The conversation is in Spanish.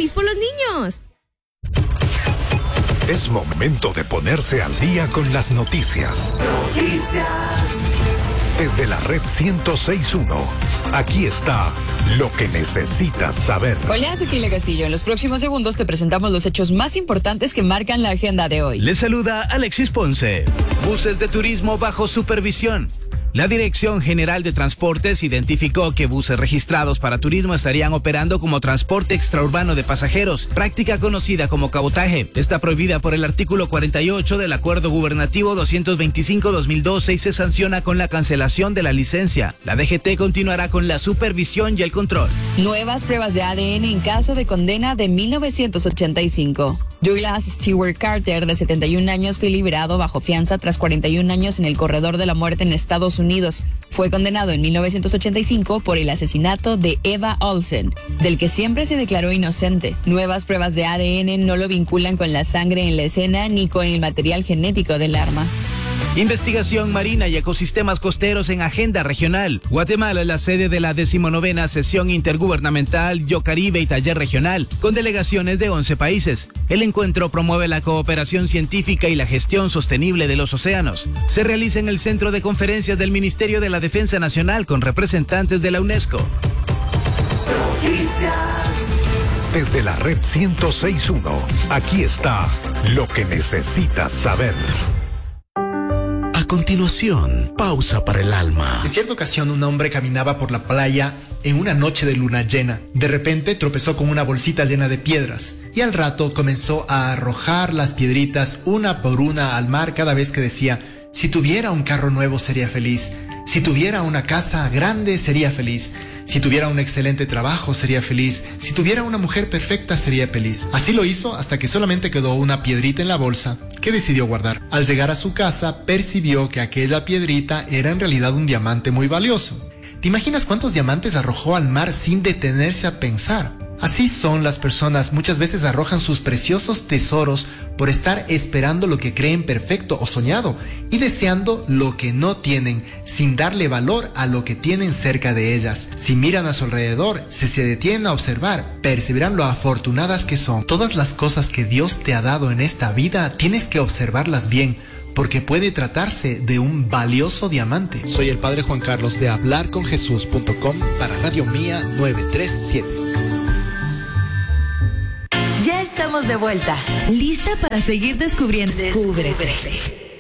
feliz por los niños. Es momento de ponerse al día con las noticias. Desde la red 106.1, aquí está lo que necesitas saber. Hola, soy Kila Castillo. En los próximos segundos te presentamos los hechos más importantes que marcan la agenda de hoy. Les saluda Alexis Ponce. Buses de turismo bajo supervisión. La Dirección General de Transportes identificó que buses registrados para turismo estarían operando como transporte extraurbano de pasajeros, práctica conocida como cabotaje. Está prohibida por el artículo 48 del Acuerdo Gubernativo 225-2012 y se sanciona con la cancelación de la licencia. La DGT continuará con la supervisión y el control. Nuevas pruebas de ADN en caso de condena de 1985. Douglas Stewart Carter, de 71 años, fue liberado bajo fianza tras 41 años en el corredor de la muerte en Estados Unidos. Fue condenado en 1985 por el asesinato de Eva Olsen, del que siempre se declaró inocente. Nuevas pruebas de ADN no lo vinculan con la sangre en la escena ni con el material genético del arma. Investigación marina y ecosistemas costeros en agenda regional. Guatemala es la sede de la 19ª sesión intergubernamental Yo Caribe y Taller Regional, con delegaciones de 11 países. El encuentro promueve la cooperación científica y la gestión sostenible de los océanos. Se realiza en el Centro de Conferencias del Ministerio de la Defensa Nacional con representantes de la UNESCO. Desde la red 106.1, aquí está lo que necesitas saber. A continuación, pausa para el alma. En cierta ocasión, un hombre caminaba por la playa en una noche de luna llena. De repente tropezó con una bolsita llena de piedras y al rato comenzó a arrojar las piedritas una por una al mar cada vez que decía: si tuviera un carro nuevo sería feliz, si tuviera una casa grande sería feliz, si tuviera un excelente trabajo sería feliz, si tuviera una mujer perfecta sería feliz. Así lo hizo hasta que solamente quedó una piedrita en la bolsa que decidió guardar. Al llegar a su casa percibió que aquella piedrita era en realidad un diamante muy valioso. ¿Te imaginas cuántos diamantes arrojó al mar sin detenerse a pensar? Así son las personas, muchas veces arrojan sus preciosos tesoros por estar esperando lo que creen perfecto o soñado y deseando lo que no tienen, sin darle valor a lo que tienen cerca de ellas. Si miran a su alrededor, si se detienen a observar, percibirán lo afortunadas que son. Todas las cosas que Dios te ha dado en esta vida, tienes que observarlas bien, porque puede tratarse de un valioso diamante. Soy el Padre Juan Carlos de hablarconjesús.com para Radio Mía 937. Ya estamos de vuelta, lista para seguir descubriendo. Descubre.